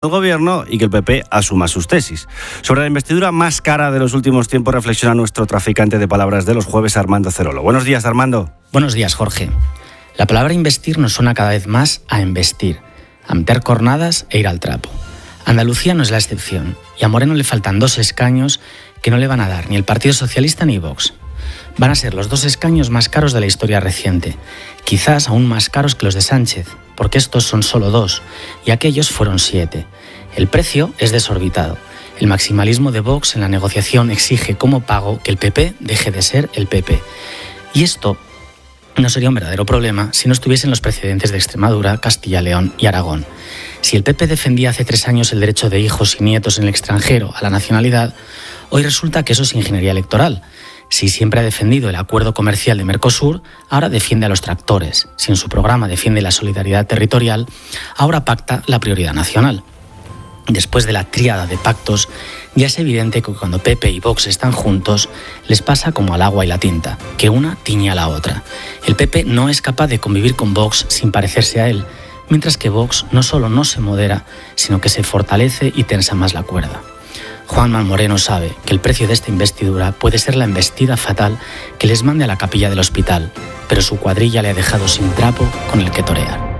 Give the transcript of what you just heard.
el gobierno y que el PP asuma sus tesis. Sobre la investidura más cara de los últimos tiempos reflexiona nuestro traficante de palabras de los jueves, Armando Cerolo. Buenos días, Armando. Buenos días, Jorge. La palabra investir nos suena cada vez más a embestir, a meter cornadas e ir al trapo. Andalucía no es la excepción, y a Moreno le faltan 2 escaños que no le van a dar ni el Partido Socialista ni Vox. Van a ser los 2 escaños más caros de la historia reciente, quizás aún más caros que los de Sánchez, porque estos son solo 2 y aquellos fueron 7. El precio es desorbitado. El maximalismo de Vox en la negociación exige como pago que el PP deje de ser el PP. Y esto no sería un verdadero problema si no estuviesen los precedentes de Extremadura, Castilla, León y Aragón. Si el PP defendía hace 3 años el derecho de hijos y nietos en el extranjero a la nacionalidad, hoy resulta que eso es ingeniería electoral. Si siempre ha defendido el acuerdo comercial de Mercosur, ahora defiende a los tractores. Si en su programa defiende la solidaridad territorial, ahora pacta la prioridad nacional. Después de la tríada de pactos, ya es evidente que cuando PP y Vox están juntos, les pasa como al agua y la tinta, que una tiñe a la otra. El PP no es capaz de convivir con Vox sin parecerse a él, mientras que Vox no solo no se modera, sino que se fortalece y tensa más la cuerda. Juanma Moreno sabe que el precio de esta investidura puede ser la embestida fatal que les mande a la capilla del hospital, pero su cuadrilla le ha dejado sin trapo con el que torear.